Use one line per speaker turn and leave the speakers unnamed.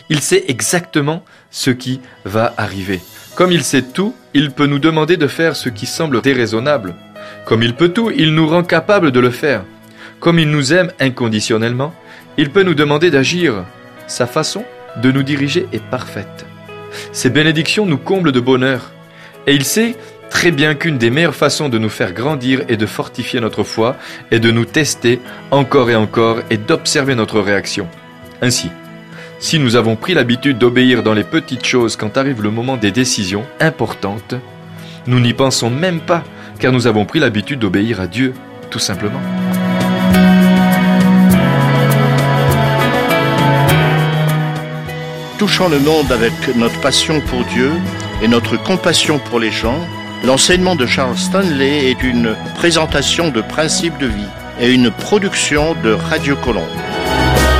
Il sait exactement ce qui va arriver. Comme il sait tout, il peut nous demander de faire ce qui semble déraisonnable. Comme il peut tout, il nous rend capables de le faire. Comme il nous aime inconditionnellement, il peut nous demander d'agir. Sa façon de nous diriger est parfaite. Ses bénédictions nous comblent de bonheur. Et il sait très bien qu'une des meilleures façons de nous faire grandir et de fortifier notre foi est de nous tester encore et d'observer notre réaction. Ainsi, si nous avons pris l'habitude d'obéir dans les petites choses quand arrive le moment des décisions importantes, nous n'y pensons même pas, car nous avons pris l'habitude d'obéir à Dieu, tout simplement.
Touchant le monde avec notre passion pour Dieu et notre compassion pour les gens, l'enseignement de Charles Stanley est une présentation de principes de vie et une production de Radio Colombe.